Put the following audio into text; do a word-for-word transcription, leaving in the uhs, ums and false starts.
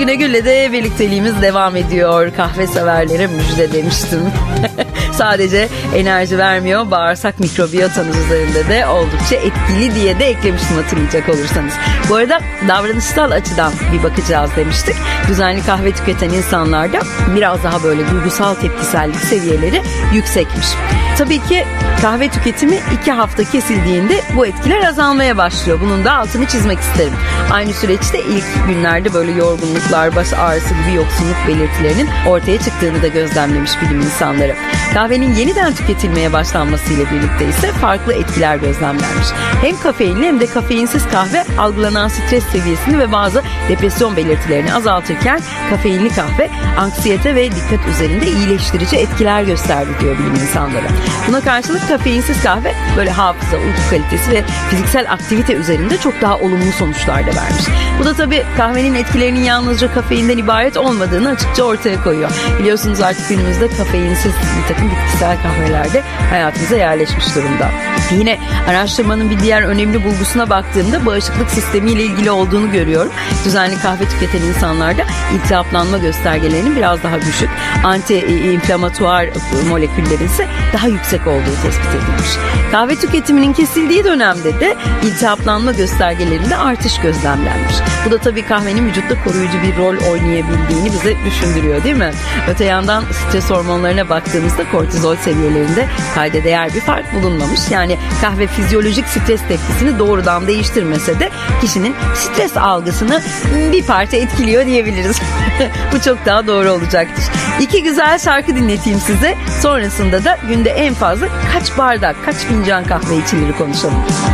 Günegül'le de birlikteliğimiz devam ediyor. Kahve severlere müjde demiştim. Sadece enerji vermiyor, bağırsak mikrobiyotanız üzerinde de oldukça etkili diye de eklemiştim hatırlayacak olursanız. Bu arada davranışsal açıdan bir bakacağız demiştik. Düzenli kahve tüketen insanlarda biraz daha böyle duygusal tepkisellik seviyeleri yüksekmiş. Tabii ki kahve tüketimi iki hafta kesildiğinde bu etkiler azalmaya başlıyor. Bunun da altını çizmek isterim. Aynı süreçte ilk günlerde böyle yorgunluklar, baş ağrısı gibi yoksunluk belirtilerinin ortaya çıktığını da gözlemlemiş bilim insanları. Kahvenin yeniden tüketilmeye başlanmasıyla birlikte ise farklı etkiler gözlemlenmiş. Hem kafeinli hem de kafeinsiz kahve algılanan stres seviyesini ve bazı depresyon belirtilerini azaltırken kafeinli kahve anksiyete ve dikkat üzerinde iyileştirici etkiler gösterdi diyor bilim insanları. Buna karşılık kafeinsiz kahve böyle hafıza, uyku kalitesi ve fiziksel aktivite üzerinde çok daha olumlu sonuçlar da vermiş. Bu da tabii kahvenin etkilerinin yalnızca kafeinden ibaret olmadığını açıkça ortaya koyuyor. Biliyorsunuz artık günümüzde kafeinsiz bir takım bitkisel kahvelerde hayatımıza yerleşmiş durumda. Yine araştırmanın bir diğer önemli bulgusuna baktığımda bağışıklık sistemiyle ilgili olduğunu görüyorum. Düzenli kahve tüketen insanlarda iltihaplanma göstergelerinin biraz daha düşük, anti-inflamatuar moleküllerin ise daha yüksek olduğu tespit edilmiş. Kahve tüketiminin kesildiği dönemde de iltihaplanma göstergelerinde artış gözlemlenmiş. Bu da tabii kahvenin vücutta koruyucu bir rol oynayabildiğini bize düşündürüyor değil mi? Öte yandan stres hormonlarına baktığımızda kortizol seviyelerinde kayda değer bir fark bulunmamış. Yani kahve fizyolojik stres tepkisini doğrudan değiştirmese de kişinin stres algısını bir parça etkiliyor diyebiliriz. Bu çok daha doğru olacaktır. İki güzel şarkı dinleteyim size. Sonrasında da günde en fazla kaç bardak, kaç fincan kahve içilir konuşalım.